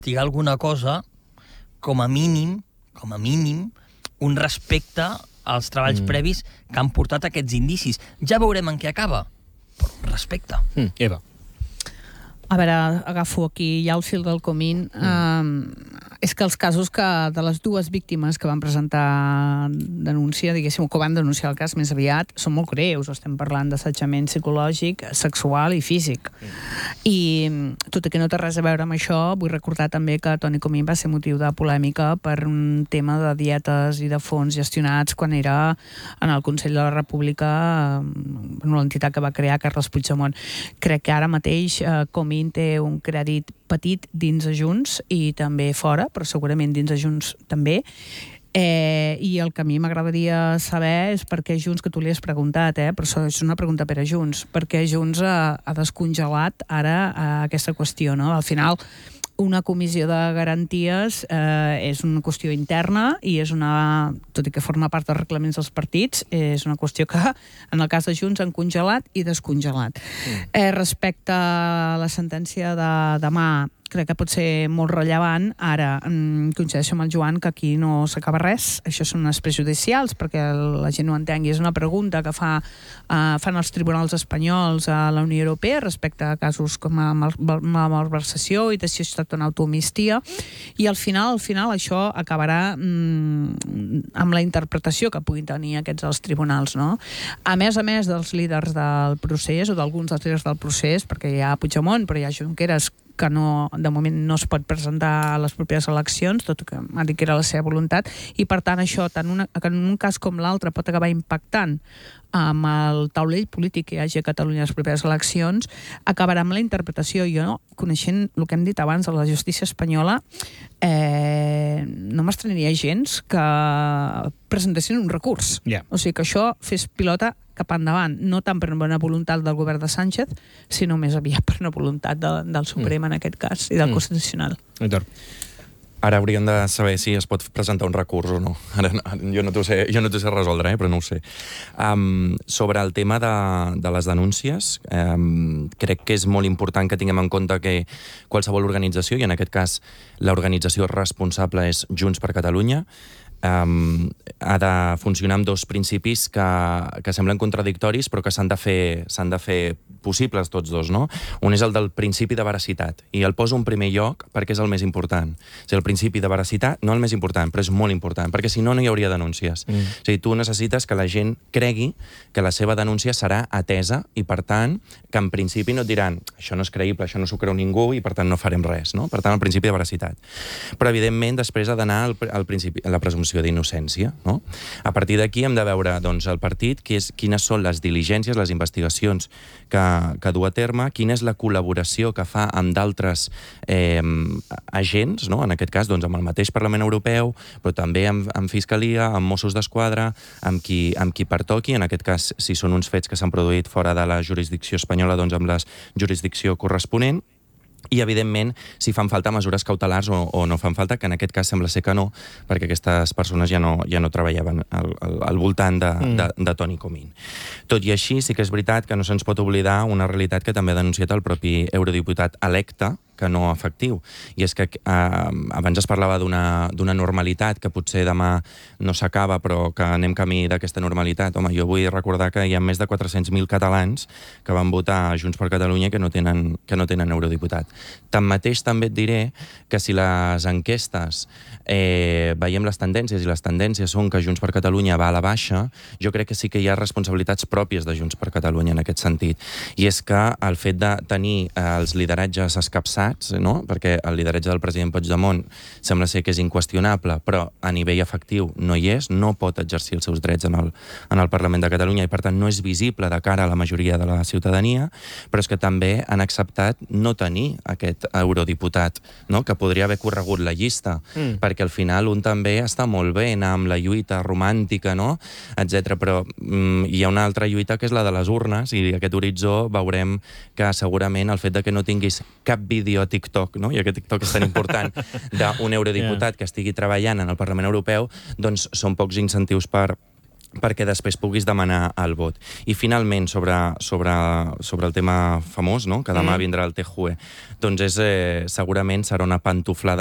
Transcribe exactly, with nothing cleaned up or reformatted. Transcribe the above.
investigar alguna cosa, com a mínim, com a mínim, un respecte als treballs mm. previs que han portat aquests indicis. Ja veurem en què acaba, però un respecte. Mm. Eva. A veure, agafo aquí ja el fil del Comín. Mm. Um, és que els casos que de les dues víctimes que van presentar denúncia, diguéssim, que van denunciar el cas més aviat, són molt greus. Estem parlant d'assetjament psicològic, sexual i físic. Mm. I tot i que no té res a veure amb això, vull recordar també que Toni Comín va ser motiu de polèmica per un tema de dietes i de fons gestionats quan era en el Consell de la República, una entitat que va crear Carles Puigdemont. Crec que ara mateix eh, Comín té un crèdit petit dins de Junts i també fora, però segurament dins de Junts també. Eh, I el que a mi m'agradaria saber és per què Junts, que tu li has preguntat, eh, però és una pregunta per a Junts, per què Junts ha, ha descongelat ara eh, aquesta qüestió, no? Al final, una comissió de garanties eh, és una qüestió interna i és una, tot i que forma part dels reglaments dels partits, és una qüestió que en el cas de Junts han congelat i descongelat. Mm. Eh, respecte a la sentència de demà, crec que pot ser molt rellevant. Ara, coincideixo amb el Joan que aquí no s'acaba res. Això són unes prejudicials, perquè la gent no entengui. És una pregunta que fa, uh, fan els tribunals espanyols a la Unió Europea respecte a casos com a malversació i decisió de una autoamistia. I al final, al final això acabarà mm, amb la interpretació que puguin tenir aquests els tribunals, no? A més a més dels líders del procés, o d'alguns dels líders del procés, perquè hi ha Puigdemont, però hi ha Junqueras, que no, de moment no es pot presentar a les properes eleccions, tot que ha dit que era la seva voluntat, i per tant això, tant una, en un cas com l'altre, pot acabar impactant amb el taulell polític que hi hagi a Catalunya a les properes eleccions, acabarà amb la interpretació. Jo, coneixent el que hem dit abans de la justícia espanyola, eh, no m'estranaria gens que presentessin un recurs. Yeah. O sigui que això fes pilota cap endavant, no tant per una voluntat del govern de Sánchez, sinó més aviat per una voluntat de, del Suprem, mm. en aquest cas, i del mm. Constitucional. Aitor. Ara hauríem de saber si es pot presentar un recurs o no. Ara, jo no t'ho sé, jo no t'ho sé resoldre, eh, però no ho sé. Um, sobre el tema de, de les denúncies, um, crec que és molt important que tinguem en compte que qualsevol organització, i en aquest cas l'organització responsable és Junts per Catalunya, Um, ha de funcionar amb dos principis que, que semblen contradictoris però que s'han de fer, s'han de fer possibles tots dos, no? Un és el del principi de veracitat, i el poso en primer lloc perquè és el més important. O sigui, el principi de veracitat, no el més important, però és molt important, perquè si no, no hi hauria denúncies. Mm. O sigui, tu necessites que la gent cregui que la seva denúncia serà atesa i, per tant, que en principi no et diran això no és creïble, això no s'ho creu ningú i, per tant, no farem res, no? Per tant, el principi de veracitat. Però, evidentment, després ha d'anar al, al principi, a la presumpció d'innocència, no? A partir d'aquí hem de veure, doncs, el partit, que és, quines són les diligències, les investigacions que, que du a terme, quina és la col·laboració que fa amb d'altres eh, agents, no? En aquest cas, doncs, amb el mateix Parlament Europeu, però també amb, amb Fiscalia, amb Mossos d'Esquadra, amb qui, amb qui pertoqui, en aquest cas, si són uns fets que s'han produït fora de la jurisdicció espanyola, doncs amb la jurisdicció corresponent. I, evidentment, si fan falta mesures cautelars o, o no fan falta, que en aquest cas sembla ser que no, perquè aquestes persones ja no, ja no treballaven al, al, al voltant de, mm. de, de Toni Comín. Tot i així, sí que és veritat que no se'ns pot oblidar una realitat que també ha denunciat el propi eurodiputat electe, que no efectiu. I és que eh, abans es parlava d'una d'una normalitat que potser demà no s'acaba, però que anem camí d'aquesta normalitat. Home, jo vull recordar que hi ha més de quatre-cents mil catalans que van votar Junts per Catalunya que no tenen, que no tenen eurodiputat. Tanmateix, també et diré que si les enquestes eh, veiem les tendències, i les tendències són que Junts per Catalunya va a la baixa, jo crec que sí que hi ha responsabilitats pròpies de Junts per Catalunya en aquest sentit. I és que el fet de tenir eh, els lideratges escapçats, no? Perquè el lideratge del president Puigdemont sembla ser que és inqüestionable, però a nivell efectiu no hi és, no pot exercir els seus drets en el, en el Parlament de Catalunya, i per tant no és visible de cara a la majoria de la ciutadania, però és que també han acceptat no tenir aquest eurodiputat, no? Que podria haver corregut la llista, mm. perquè al final un també està molt bé anar amb la lluita romàntica, no? etcètera. Però mm, hi ha una altra lluita que és la de les urnes, i aquest horitzó veurem que segurament el fet de que no tinguis cap vídeo a TikTok, no? I aquest TikTok és tan important, d'un eurodiputat yeah. que estigui treballant en el Parlament Europeu, doncs són pocs incentius per perquè després puguis demanar el vot. I finalment, sobre, sobre, sobre el tema famós, no? Que demà mm. vindrà el T J U E, doncs és, eh, segurament serà una pantoflada